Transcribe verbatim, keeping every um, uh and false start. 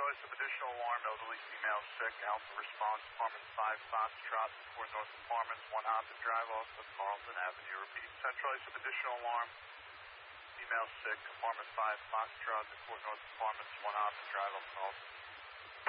Centralized some additional alarm, elderly female sick, Alpha response, Apartment five, Foxtrot, four North Apartments, one Honda Drive, also Carlton Avenue. Repeat, centralized some additional alarm, female sick, Apartment five, Foxtrot, four North Apartments, one Honda Drive, Carlton.